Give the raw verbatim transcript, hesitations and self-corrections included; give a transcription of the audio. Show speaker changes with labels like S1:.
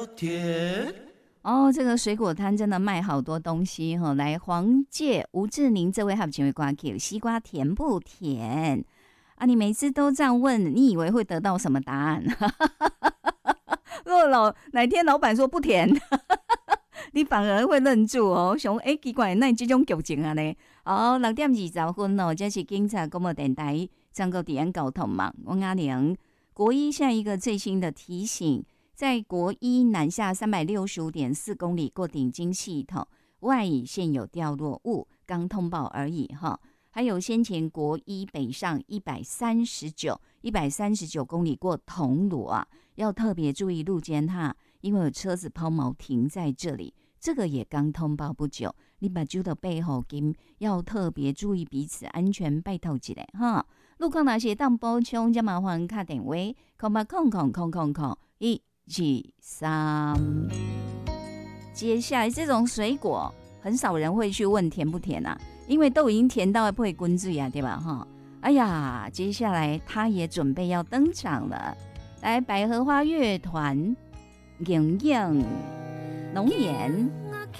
S1: 甜。
S2: 哦，这个水果摊真的卖好多东西哈、哦。来，黄介、吴志宁这位还有几位瓜 Q， 西瓜甜不甜啊？你每次都这样问，你以为会得到什么答案？如果老哪天老板说不甜，你反而会愣住哦，想哎奇怪，那你这种剧情啊呢？哦，六点二十分哦，这是警察广播电台张高迪安交通嘛，我阿玲国一下一个最新的提醒。在国一南下三百六十五点四公里过顶金系统外乙现有掉落物，刚通报而已哈。还有先前国一北上一百三十九一百三十九公里过铜锣啊，要特别注意路肩哈，因为有车子抛锚停在这里，这个也刚通报不久。你把酒的背后金要特别注意彼此安全，拜托一下哈。路况那些当补充，就麻烦打电话空八空空空空空一。几三，接下来这种水果很少人会去问甜不甜啊，因为都已经甜到不会滚嘴啊，对吧？哈，哎呀，接下来他也准备要登场了，来百合花乐团，莹莹龙岩。